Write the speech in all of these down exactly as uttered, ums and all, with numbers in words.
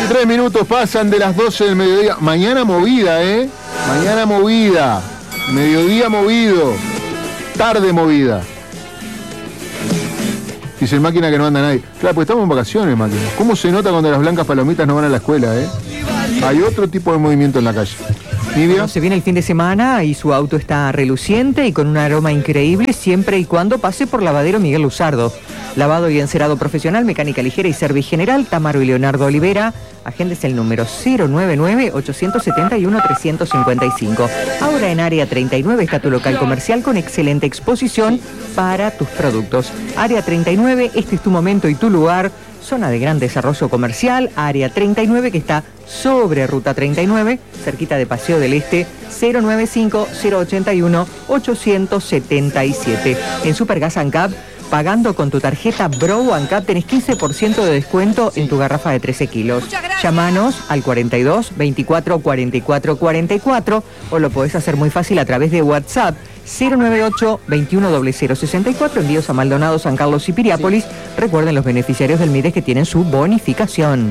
veintitrés minutos pasan de las doce del mediodía. Mañana movida, ¿eh? Mañana movida. Mediodía movido. Tarde movida. Dice el Máquina que no anda nadie. Claro, pues estamos en vacaciones, Máquina. ¿Cómo se nota cuando las blancas palomitas no van a la escuela, eh? Hay otro tipo de movimiento en la calle. Bueno, se viene el fin de semana y su auto está reluciente y con un aroma increíble siempre y cuando pase por Lavadero Miguel Luzardo. Lavado y encerado profesional, mecánica ligera y service general, Tamaro y Leonardo Olivera. Agéndese el número cero nueve nueve, ocho siete uno, tres cinco cinco. Ahora en Área treinta y nueve está tu local comercial con excelente exposición para tus productos. Área treinta y nueve, este es tu momento y tu lugar. Zona de gran desarrollo comercial, Área treinta y nueve, que está sobre Ruta treinta y nueve, cerquita de Paseo del Este, cero nueve cinco, cero ocho uno, ocho siete siete. En Supergas ANCAP, pagando con tu tarjeta Bro ANCAP, tenés quince por ciento de descuento en tu garrafa de trece kilos. Llámanos al cuarenta y dos, veinticuatro, cuarenta y cuatro, cuarenta y cuatro o lo podés hacer muy fácil a través de WhatsApp. cero nueve ocho, veintiuno cero cero sesenta y cuatro, envíos a Maldonado, San Carlos y Piriápolis. Sí. Recuerden los beneficiarios del MIDES que tienen su bonificación.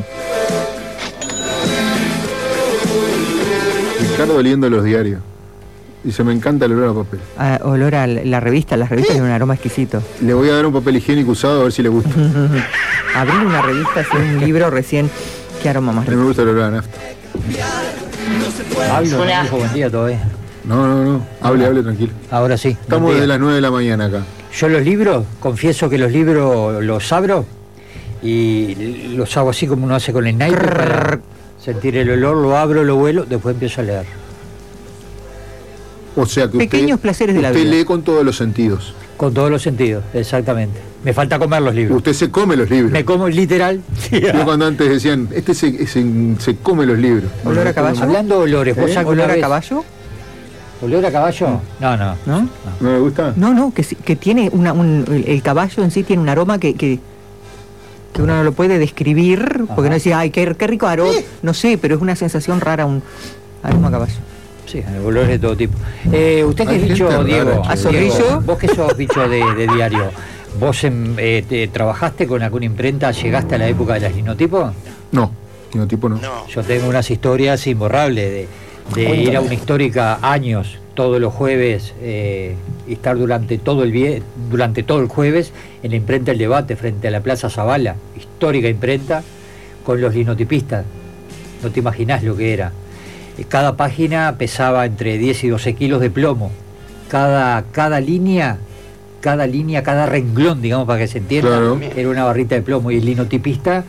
Ricardo oliendo los diarios. Dice, me encanta el olor a papel. Ah, olor a la revista, las revistas tienen un aroma exquisito. Le voy a dar un papel higiénico usado a ver si le gusta. Abrir una revista, hacer un libro recién, qué aroma más rico. Me gusta el olor a nafta. Hablo, no dijo buen día todavía. No, no, no, hable, hable tranquilo. Ahora sí. Estamos desde las nueve de la mañana acá. Yo los libros, confieso que los libros los abro y los hago así como uno hace con el naipe para sentir el olor, lo abro, lo vuelo, después empiezo a leer. O sea que pequeños usted, placeres de la usted vida. lee con todos los sentidos. Con todos los sentidos, exactamente. Me falta comer los libros. Usted se come los libros. Me como literal. Yo cuando antes decían, este se, se, se come los libros. ¿Olor a caballo? Hablando de olores, ¿vos ¿Eh? ¿Olor a caballo? ¿Olor a caballo? No, no. ¿No? ¿No, ¿No le gusta? No, no, que, que tiene una, un, el, el caballo en sí tiene un aroma que, que, que uno no lo puede describir, porque Ajá. no decía, ay, qué, qué rico aroma, no sé, pero es una sensación rara, un aroma a caballo. Sí, olores de todo tipo. Eh, ¿Usted qué es bicho, Diego? ¿A zorrillo? Vos que sos bicho de, de diario, ¿vos eh, te, trabajaste con alguna imprenta, llegaste a la época de las linotipos? No, linotipo no. no. Yo tengo unas historias imborrables de, de ir a una histórica años, todos los jueves, eh, y estar durante todo el vie durante todo el jueves en la imprenta El Debate, frente a la Plaza Zavala, histórica imprenta, con los linotipistas. No te imaginás lo que era. Cada página pesaba entre diez y doce kilos de plomo. Cada, cada línea, cada línea, cada renglón, digamos, para que se entienda, claro. Era una barrita de plomo. Y el linotipista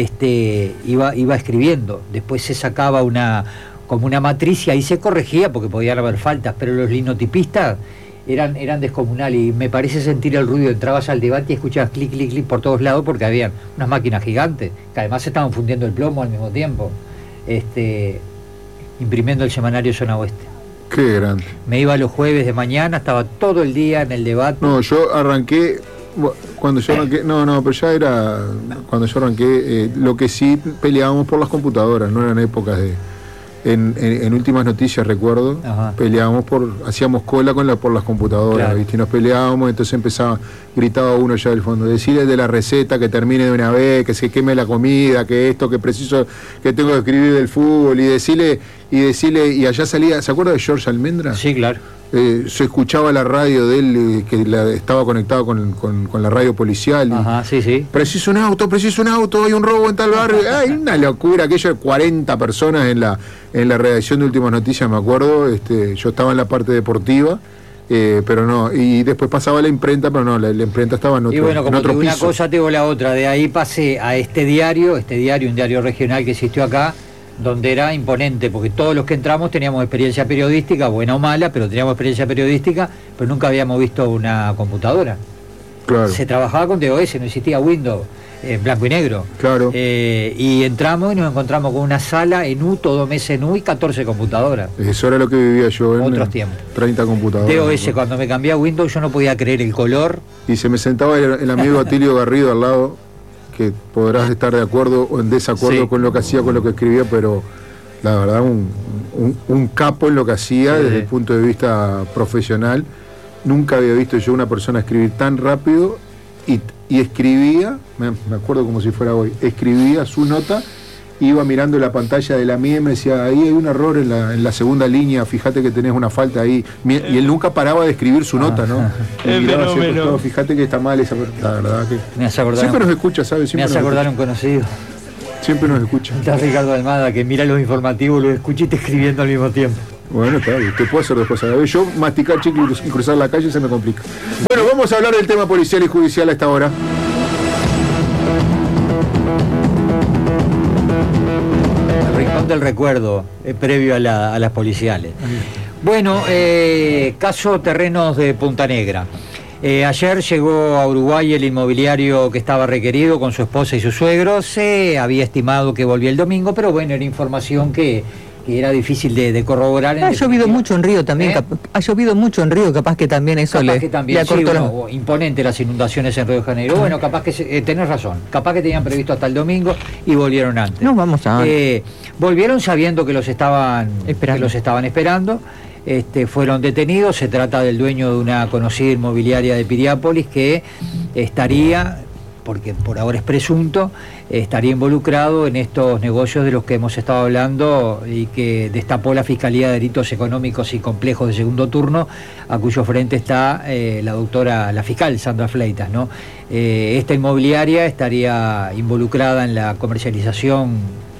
este, iba, iba escribiendo. Después se sacaba una como una matriz y ahí se corregía porque podían haber faltas. Pero los linotipistas eran, eran descomunales. Y me parece sentir el ruido. Entrabas al debate y escuchabas clic, clic, clic por todos lados porque habían unas máquinas gigantes que además estaban fundiendo el plomo al mismo tiempo. Este... imprimiendo el semanario Zona Oeste. Qué grande. Me iba los jueves de mañana, estaba todo el día en el debate. No, yo arranqué, cuando yo arranqué, no, no, pero ya era, cuando yo arranqué, eh, lo que sí peleábamos por las computadoras, no eran épocas de, en, en, en Últimas Noticias recuerdo, Ajá. peleábamos por, hacíamos cola con la, por las computadoras, claro. ¿viste? Y nos peleábamos, entonces empezaba, gritaba uno ya del fondo, decirle de la receta que termine de una vez, que se queme la comida, que esto, que preciso, que tengo que escribir del fútbol, y decirle, y decirle, y allá salía, ¿se acuerda de George Almendra? Sí, claro. Eh, se escuchaba la radio de él, eh, que la, estaba conectado con, con, con la radio policial. Ajá, sí, sí. Preciso un auto, preciso un auto, hay un robo en tal barrio. Hay una locura, aquello de cuarenta personas en la, en la redacción de Últimas Noticias, me acuerdo. Este, yo estaba en la parte deportiva, eh, pero no, y después pasaba la imprenta, pero no, la, la imprenta estaba en otro, y bueno, como en otro te piso. Una cosa tengo la otra, de ahí pasé a este diario, este diario, un diario regional que existió acá, donde era imponente, porque todos los que entramos teníamos experiencia periodística, buena o mala, pero teníamos experiencia periodística, pero nunca habíamos visto una computadora. Claro. Se trabajaba con D O S, no existía Windows, en blanco y negro. Claro. Eh, y entramos y nos encontramos con una sala en U, todo mes en U y catorce computadoras. Eso era lo que vivía yo en otros tiempos. treinta computadoras. D O S, ¿no? Cuando me cambié a Windows yo no podía creer el color. Y se me sentaba el, el amigo Atilio Garrido al lado, que podrás estar de acuerdo o en desacuerdo sí. con lo que hacía, con lo que escribía, pero la verdad un, un, un capo en lo que hacía sí. desde el punto de vista profesional. Nunca había visto yo una persona escribir tan rápido y, y escribía, me, me acuerdo como si fuera hoy, escribía su nota iba mirando la pantalla de la mía y me decía, ahí hay un error en la, en la segunda línea, fíjate que tenés una falta ahí. Y él nunca paraba de escribir su nota, ¿no? El fenómeno. Fíjate que está mal esa, la verdad que... Me hace acordar siempre un, nos escucha, ¿sabes? Me hace acordar un conocido. Siempre nos escucha. Está Ricardo Almada, que mira los informativos, los escucha y está escribiendo al mismo tiempo. Bueno, está bien, te puedo hacer dos cosas. A ver, yo masticar chicle y cruzar la calle se me complica. Bueno, vamos a hablar del tema policial y judicial a esta hora. El rincón del recuerdo, eh, previo a, la, a las policiales. Bueno, eh, caso terrenos de Punta Negra. Eh, ayer llegó a Uruguay el inmobiliario que estaba requerido con su esposa y su suegro. Se había estimado que volvía el domingo, pero bueno, era información que, que era difícil de, de corroborar. Ha llovido mucho en Río también, ¿Eh? ha llovido mucho en Río, capaz que también eso capaz le, que también, le acortó sí, la... bueno, imponente las inundaciones en Río de Janeiro. Bueno, capaz que, eh, tenés razón, capaz que tenían previsto hasta el domingo y volvieron antes. No, vamos a ver. Eh, volvieron sabiendo que los estaban esperando. Que los estaban esperando. Este, fueron detenidos. Se trata del dueño de una conocida inmobiliaria de Piriápolis que estaría, porque por ahora es presunto, estaría involucrado en estos negocios de los que hemos estado hablando y que destapó la Fiscalía de Delitos Económicos y Complejos de Segundo Turno, a cuyo frente está eh, la doctora, la fiscal Sandra Fleitas, ¿no? Eh, esta inmobiliaria estaría involucrada en la comercialización,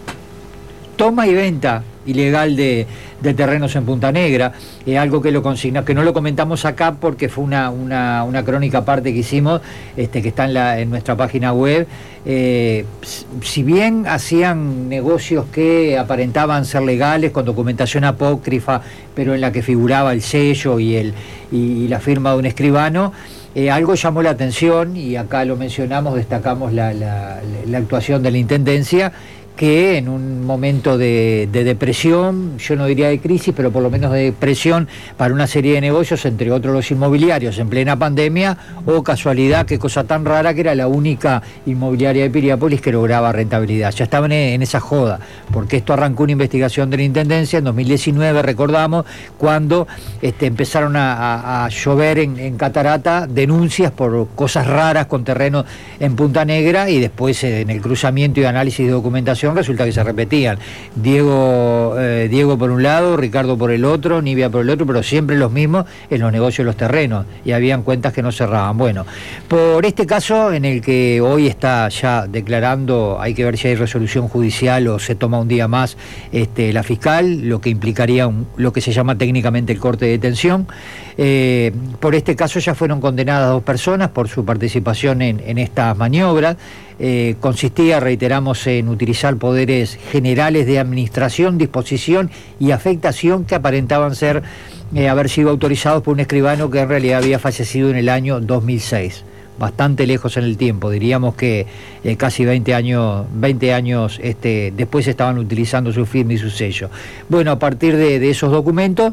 toma y venta ilegal de, de terrenos en Punta Negra, eh, algo que lo consigna, que no lo comentamos acá porque fue una, una, una crónica aparte que hicimos, este, que está en, la, en nuestra página web. Eh, si bien hacían negocios que aparentaban ser legales, con documentación apócrifa, pero en la que figuraba el sello y, el, y la firma de un escribano, eh, algo llamó la atención, y acá lo mencionamos, destacamos la, la, la actuación de la Intendencia, que en un momento de, de depresión, yo no diría de crisis, pero por lo menos de depresión para una serie de negocios, entre otros los inmobiliarios, en plena pandemia, o casualidad, qué cosa tan rara, que era la única inmobiliaria de Piriápolis que lograba rentabilidad. Ya estaban en, en esa joda, porque esto arrancó una investigación de la Intendencia en dos mil diecinueve, recordamos, cuando este, empezaron a, a, a llover en, en Catarata denuncias por cosas raras con terrenos en Punta Negra, y después eh, en el cruzamiento y análisis de documentación resulta que se repetían. Diego, eh, Diego por un lado, Ricardo por el otro, Nivia por el otro, pero siempre los mismos en los negocios de los terrenos, y habían cuentas que no cerraban. Bueno, por este caso en el que hoy está ya declarando, hay que ver si hay resolución judicial o se toma un día más este, la fiscal, lo que implicaría un, lo que se llama técnicamente el corte de detención. Eh, por este caso ya fueron condenadas dos personas por su participación en, en estas maniobras. Eh, consistía, reiteramos, en utilizar poderes generales de administración, disposición y afectación que aparentaban ser eh, haber sido autorizados por un escribano que en realidad había fallecido en el año dos mil seis. Bastante lejos en el tiempo, diríamos que eh, casi veinte años, veinte años este, después estaban utilizando su firma y su sello. Bueno, a partir de, de esos documentos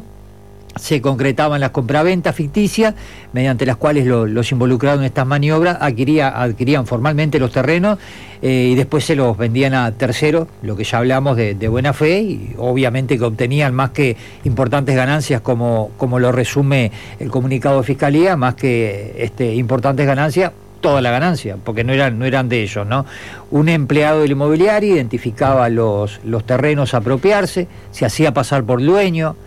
se concretaban las compraventas ficticias, mediante las cuales lo, los involucrados en estas maniobras adquiría, adquirían formalmente los terrenos eh, y después se los vendían a terceros, lo que ya hablamos de, de buena fe, y obviamente que obtenían más que importantes ganancias, como, como lo resume el comunicado de Fiscalía, más que este, importantes ganancias, toda la ganancia, porque no eran, no eran de ellos, ¿no? Un empleado del inmobiliario identificaba los, los terrenos a apropiarse, se hacía pasar por dueño,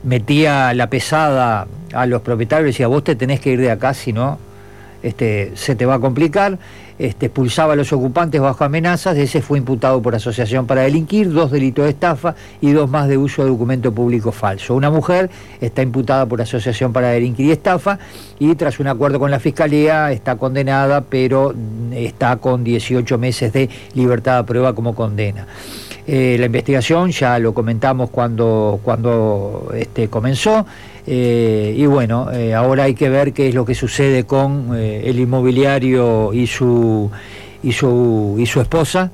metía la pesada a los propietarios y decía, vos te tenés que ir de acá, si no este, se te va a complicar. Este, expulsaba a los ocupantes bajo amenazas. Ese fue imputado por asociación para delinquir, dos delitos de estafa y dos más de uso de documento público falso. Una mujer está imputada por asociación para delinquir y estafa, y tras un acuerdo con la Fiscalía está condenada, pero está con dieciocho meses de libertad a prueba como condena. Eh, la investigación ya lo comentamos cuando, cuando este, comenzó, eh, y bueno, eh, ahora hay que ver qué es lo que sucede con eh, el inmobiliario y su, y su, y su esposa,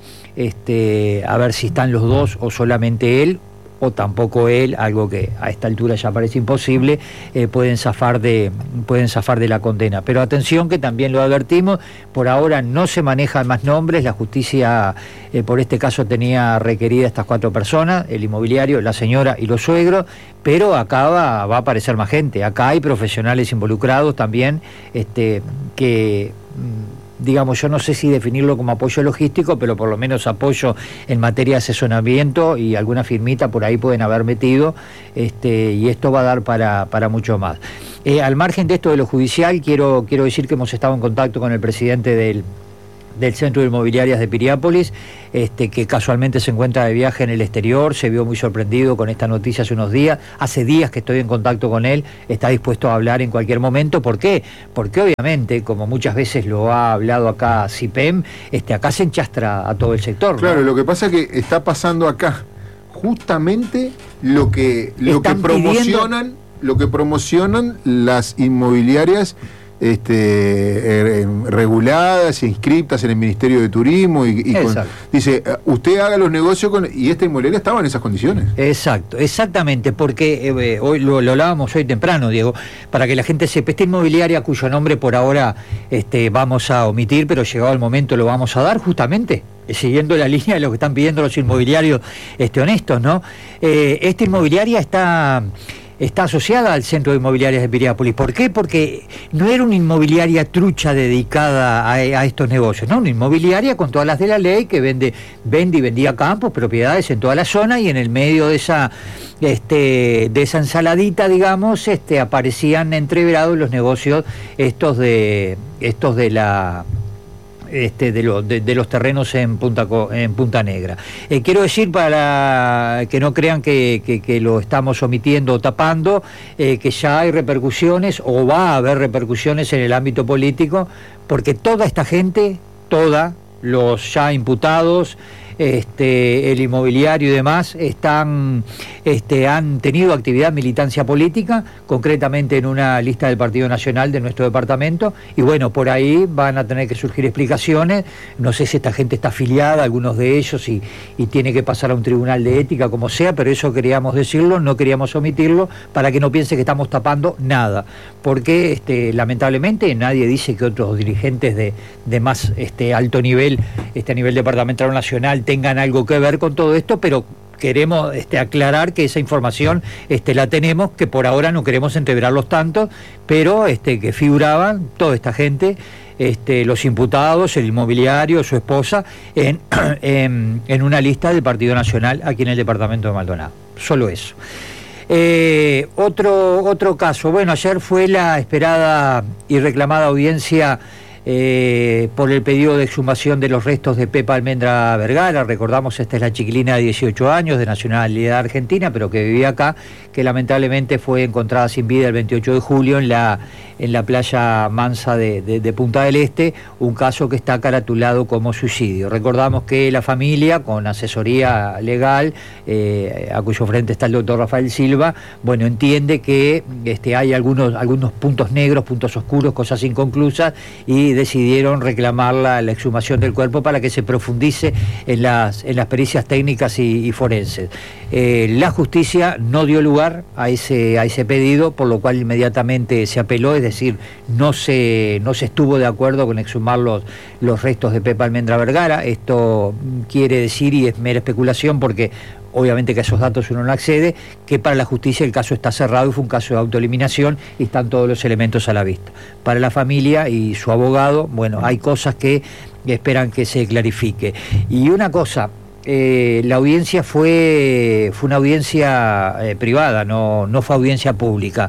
este, a ver si están los dos o solamente él, o tampoco él, algo que a esta altura ya parece imposible, eh, pueden zafar de pueden zafar de la condena. Pero atención, que también lo advertimos, por ahora no se manejan más nombres. La justicia eh, por este caso tenía requerida estas cuatro personas, el inmobiliario, la señora y los suegros, pero acá va, va a aparecer más gente. Acá hay profesionales involucrados también, este, que digamos, yo no sé si definirlo como apoyo logístico, pero por lo menos apoyo en materia de asesoramiento, y alguna firmita por ahí pueden haber metido, este, y esto va a dar para, para mucho más. Eh, al margen de esto de lo judicial, quiero, quiero decir que hemos estado en contacto con el presidente del del Centro de Inmobiliarias de Piriápolis, este, que casualmente se encuentra de viaje en el exterior, se vio muy sorprendido con esta noticia hace unos días, hace días que estoy en contacto con él, está dispuesto a hablar en cualquier momento. ¿Por qué? Porque obviamente, como muchas veces lo ha hablado acá CIPEM, este, acá se enchastra a todo el sector, claro, ¿no? Lo que pasa es que está pasando acá justamente lo que, lo que promocionan, pidiendo... lo que promocionan las inmobiliarias Este, eh, reguladas, inscriptas en el Ministerio de Turismo y, y con, dice, usted haga los negocios con, y esta inmobiliaria estaba en esas condiciones. Exacto, exactamente, porque eh, hoy lo, lo hablábamos hoy temprano, Diego, para que la gente sepa, esta inmobiliaria cuyo nombre por ahora este, vamos a omitir, pero llegado el momento lo vamos a dar justamente siguiendo la línea de lo que están pidiendo los inmobiliarios este, honestos, ¿no? Eh, esta inmobiliaria está... está asociada al Centro de Inmobiliarias de Piriápolis. ¿Por qué? Porque no era una inmobiliaria trucha dedicada a, a estos negocios, ¿no? Una inmobiliaria con todas las de la ley que vende, vende y vendía campos, propiedades en toda la zona, y en el medio de esa, este, de esa ensaladita, digamos, este, aparecían entreverados los negocios estos de, estos de la... Este, de, lo, de, de los terrenos en Punta, en Punta Negra. Eh, quiero decir, para que no crean que, que, que lo estamos omitiendo o tapando, eh, que ya hay repercusiones, o va a haber repercusiones en el ámbito político, porque toda esta gente, toda, los ya imputados, este, el inmobiliario y demás, están, este, han tenido actividad, militancia política, concretamente en una lista del Partido Nacional de nuestro departamento, y bueno, por ahí van a tener que surgir explicaciones. No sé si esta gente está afiliada, algunos de ellos, y, y tiene que pasar a un tribunal de ética, como sea, pero eso queríamos decirlo, no queríamos omitirlo, para que no piense que estamos tapando nada, porque este, lamentablemente nadie dice que otros dirigentes de, de más este, alto nivel, este, a nivel departamental o nacional, tengan algo que ver con todo esto, pero queremos este, aclarar que esa información este, la tenemos, que por ahora no queremos entreverarlos tanto, pero este, que figuraban toda esta gente, este, los imputados, el inmobiliario, su esposa, en, en, en una lista del Partido Nacional aquí en el departamento de Maldonado. Solo eso. Eh, otro, otro caso, bueno, ayer fue la esperada y reclamada audiencia Eh, por el pedido de exhumación de los restos de Pepa Almendra Vergara. Recordamos, esta es la chiquilina de dieciocho años, de nacionalidad argentina, pero que vivía acá, que lamentablemente fue encontrada sin vida el veintiocho de julio en la, en la playa Mansa de, de, de Punta del Este, un caso que está caratulado como suicidio. Recordamos que la familia, con asesoría legal, eh, a cuyo frente está el doctor Rafael Silva, bueno, entiende que este, hay algunos, algunos puntos negros, puntos oscuros, cosas inconclusas, y decidieron reclamar la, la exhumación del cuerpo para que se profundice en las, en las pericias técnicas y, y forenses. Eh, la justicia no dio lugar a ese, a ese pedido, por lo cual inmediatamente se apeló, es decir, no se, no se estuvo de acuerdo con exhumar los, los restos de Pepa Almendra Vergara. Esto quiere decir, y es mera especulación porque obviamente que a esos datos uno no accede, que para la justicia el caso está cerrado y fue un caso de autoeliminación y están todos los elementos a la vista. Para la familia y su abogado, bueno, hay cosas que esperan que se clarifique. Y una cosa, eh, la audiencia fue, fue una audiencia eh, privada, no, no fue audiencia pública.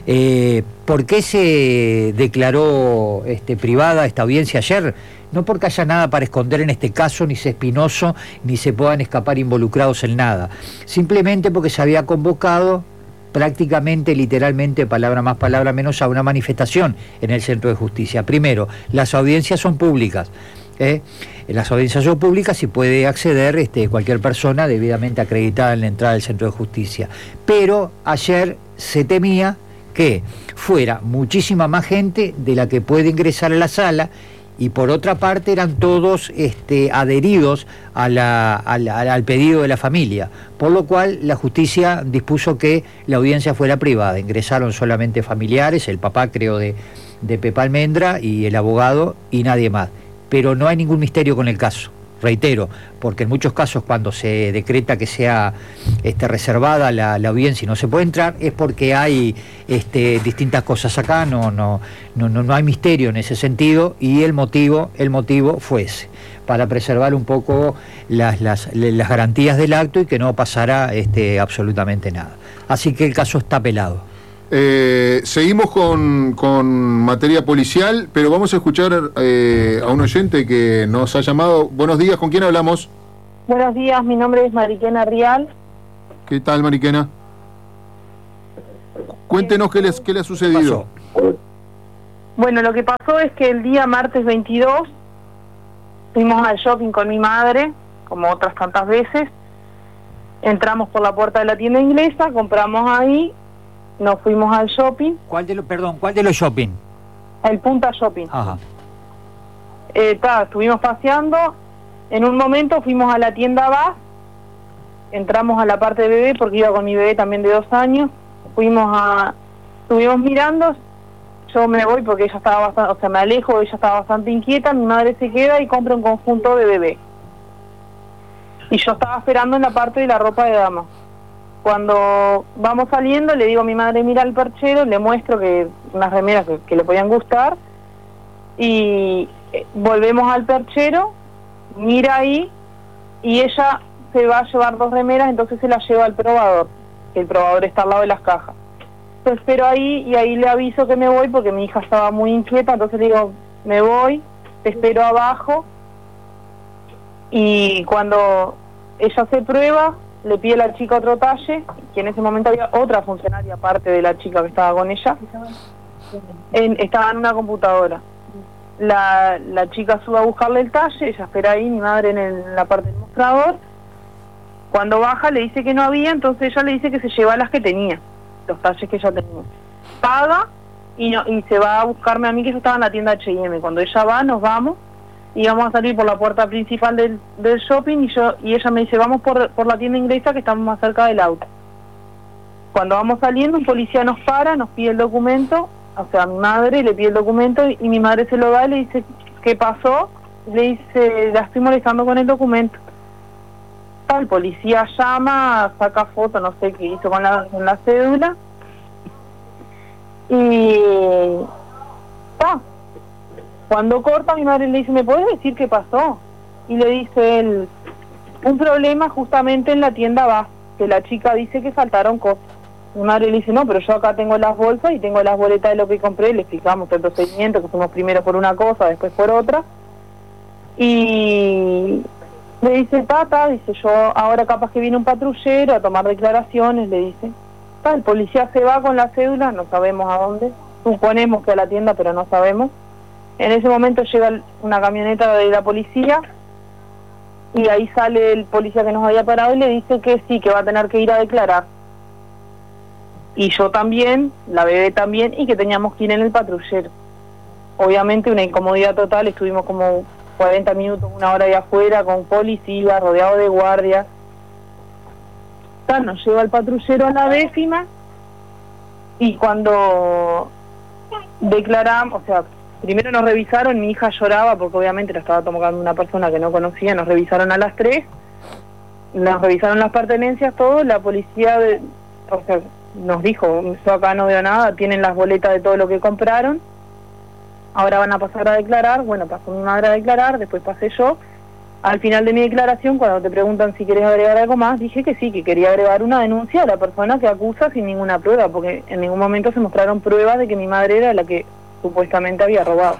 Eh, ¿Por qué se declaró este, privada esta audiencia ayer? No porque haya nada para esconder en este caso, ni sea espinoso, ni se puedan escapar involucrados en nada. Simplemente porque se había convocado prácticamente, literalmente, palabra más, palabra menos, a una manifestación en el Centro de Justicia. Primero, las audiencias son públicas. ¿eh? Las audiencias son públicas y puede acceder este, cualquier persona debidamente acreditada en la entrada del Centro de Justicia. Pero ayer se temía que fuera muchísima más gente de la que puede ingresar a la sala, y por otra parte eran todos este, adheridos a la, a la, al pedido de la familia, por lo cual la justicia dispuso que la audiencia fuera privada. Ingresaron solamente familiares, el papá creo de, de Pepa Almendra y el abogado y nadie más, pero no hay ningún misterio con el caso. reitero, porque en muchos casos cuando se decreta que sea este, reservada la, la audiencia y no se puede entrar, es porque hay este, distintas cosas acá, no, no, no, no hay misterio en ese sentido, y el motivo, el motivo fue ese, para preservar un poco las, las, las garantías del acto y que no pasara este, absolutamente nada. Así que el caso está pelado. Eh, seguimos con, con materia policial, pero vamos a escuchar eh, a un oyente que nos ha llamado. Buenos días, ¿con quién hablamos? Buenos días, mi nombre es Mariquena Rial. ¿Qué tal, Mariquena? Cuéntenos qué, les, qué le ha sucedido. Bueno, lo que pasó es que el día martes veintidós fuimos al shopping con mi madre, como otras tantas veces. Entramos por la puerta de la tienda inglesa, compramos ahí, nos fuimos al shopping. ¿Cuál de los, perdón, cuál de los shopping? El Punta Shopping. Ajá. Eh, ta, estuvimos paseando. En un momento fuimos a la tienda Bass, entramos a la parte de bebé porque iba con mi bebé también de dos años. Fuimos a, estuvimos mirando. Yo me voy porque ella estaba bastante, o sea, me alejo, ella estaba bastante inquieta. Mi madre se queda y compra un conjunto de bebé. Y yo estaba esperando en la parte de la ropa de dama. Cuando vamos saliendo, le digo a mi madre, mira al perchero, le muestro que unas remeras que, que le podían gustar, y eh, volvemos al perchero, mira ahí, y ella se va a llevar dos remeras, entonces se las lleva al probador, que el probador está al lado de las cajas. Yo espero ahí, y ahí le aviso que me voy, porque mi hija estaba muy inquieta, entonces le digo, me voy, te espero abajo, y cuando ella se prueba, le pide a la chica otro talle, que en ese momento había otra funcionaria aparte de la chica que estaba con ella, en, estaba en una computadora. La, la chica sube a buscarle el talle, ella espera ahí, mi madre en, el, en la parte del mostrador. Cuando baja le dice que no había, entonces ella le dice que se lleva las que tenía, los talles que ella tenía. Paga y, no, y se va a buscarme a mí, que yo estaba en la tienda H y M. Cuando ella va, nos vamos. Y vamos a salir por la puerta principal del, del shopping, y yo y ella me dice, vamos por, por la tienda inglesa que estamos más cerca del auto. Cuando vamos saliendo, un policía nos para, nos pide el documento, o sea, a mi madre le pide el documento, y, y mi madre se lo da y le dice, ¿qué pasó? Le dice, la estoy molestando con el documento. El policía llama, saca foto, no sé qué hizo con la, con la cédula, y... ¡ah! Cuando corta, mi madre le dice, ¿me puedes decir qué pasó? Y le dice él, un problema justamente en la tienda Bass, que la chica dice que faltaron cosas. Mi madre le dice, no, pero yo acá tengo las bolsas y tengo las boletas de lo que compré. Le explicamos el procedimiento, que fuimos primero por una cosa, después por otra. Y le dice, tata, dice, yo ahora capaz que viene un patrullero a tomar declaraciones, le dice. Ta, el policía se va con la cédula, no sabemos a dónde. Suponemos que a la tienda, pero no sabemos. En ese momento llega una camioneta de la policía, y ahí sale el policía que nos había parado y le dice que sí, que va a tener que ir a declarar. Y yo también, la bebé también, y que teníamos que ir en el patrullero. Obviamente una incomodidad total, estuvimos como cuarenta minutos, una hora ahí afuera, con policía, rodeado de guardias. Nos lleva el patrullero a la décima, y cuando declaramos, o sea, primero nos revisaron, mi hija lloraba porque obviamente la estaba tomando una persona que no conocía, nos revisaron a las tres, nos revisaron las pertenencias, todo, la policía, de, o sea, nos dijo, yo acá no veo nada, tienen las boletas de todo lo que compraron, ahora van a pasar a declarar. Bueno, pasó mi madre a declarar, después pasé yo. Al final de mi declaración, cuando te preguntan si querés agregar algo más, dije que sí, que quería agregar una denuncia a la persona que acusa sin ninguna prueba, porque en ningún momento se mostraron pruebas de que mi madre era la que supuestamente había robado.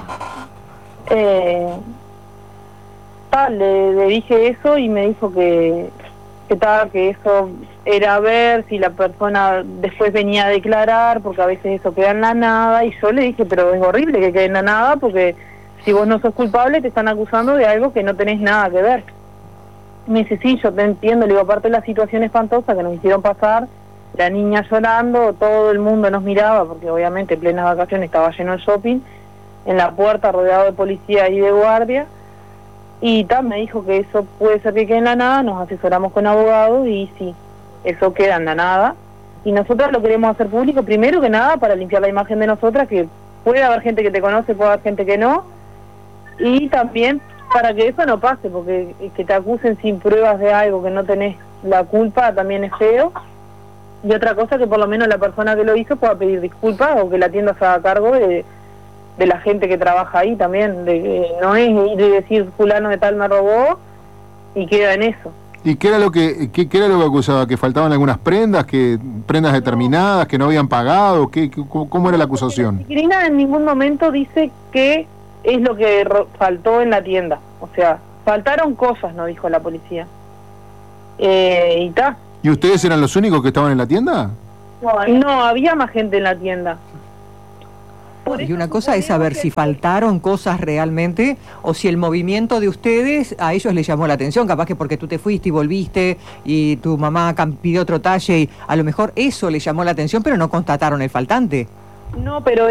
Eh, tal, le, le dije eso y me dijo que, que, tal, que eso era ver si la persona después venía a declarar, porque a veces eso queda en la nada, y yo le dije, pero es horrible que quede en la nada, porque si vos no sos culpable te están acusando de algo que no tenés nada que ver. Me dice, sí, yo te entiendo, le digo, aparte de la situación espantosa que nos hicieron pasar, la niña llorando, todo el mundo nos miraba, porque obviamente en plenas vacaciones estaba lleno el shopping, en la puerta rodeado de policía y de guardia, y tal, me dijo que eso puede ser que quede en la nada, nos asesoramos con abogados, y sí, eso queda en la nada, y nosotras lo queremos hacer público, primero que nada, para limpiar la imagen de nosotras, que puede haber gente que te conoce, puede haber gente que no, y también para que eso no pase, porque que te acusen sin pruebas de algo que no tenés la culpa también es feo. Y otra cosa, que por lo menos la persona que lo hizo pueda pedir disculpas o que la tienda se haga cargo de, de la gente que trabaja ahí también. De que no es ir y decir fulano de tal me robó y queda en eso. ¿Y qué era lo que qué, qué era lo que acusaba? ¿Que faltaban algunas prendas, que prendas determinadas, que no habían pagado? ¿Qué, qué, ¿Cómo era la acusación? Irina en ningún momento dice que es lo que ro- faltó en la tienda. O sea, faltaron cosas, no dijo la policía. Eh, y ta. ¿Y ustedes eran los únicos que estaban en la tienda? No, había más gente en la tienda. Por Y eso una cosa es saber suponemos si que- faltaron cosas realmente o si el movimiento de ustedes a ellos les llamó la atención, capaz que porque tú te fuiste y volviste y tu mamá cam- pidió otro talle y a lo mejor eso les llamó la atención, pero no constataron el faltante. No, pero